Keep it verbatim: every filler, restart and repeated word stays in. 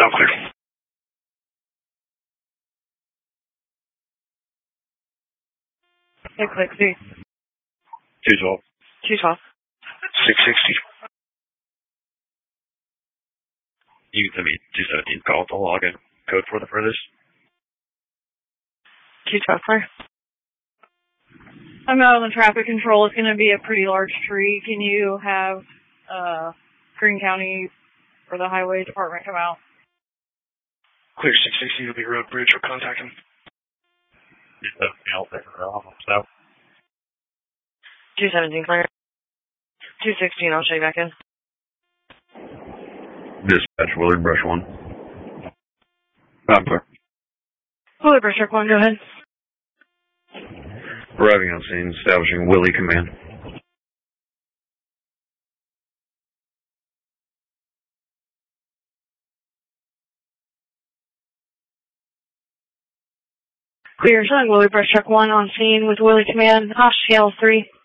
Now clear. Hey, click three. two twelve. two twelve. six sixty. You can send me two seventeen. Call to log in. Code for the furthest. two twelve, sorry. I'm out on the traffic control. It's going to be a pretty large tree. Can you have uh, Greene County or the highway department come out? Clear six sixty. You'll be road bridge. We'll contact him. So. two seventeen, clear. two sixteen, I'll check back in. Dispatch, Willard Brush one. I'm clear. Willard Brush one, go ahead. Arriving on scene, establishing Willie command. Clear, showing Willard Brush one on scene with Willie command. Hosh scale three.